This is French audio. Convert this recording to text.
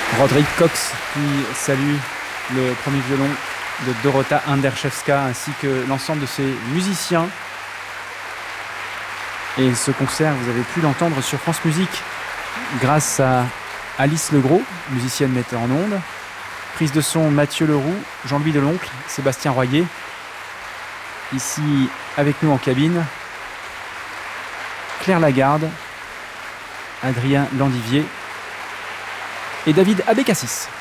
Roderick Cox qui salue le premier violon de Dorota Anderszewska ainsi que l'ensemble de ses musiciens. Et ce concert, vous avez pu l'entendre sur France Musique grâce à Alice Legros, musicienne metteur en ondes. Prise de son Mathieu Leroux, Jean-Louis Deloncle, Sébastien Royer. Ici avec nous en cabine, Claire Lagarde, Adrien Landivier et David Abécassis.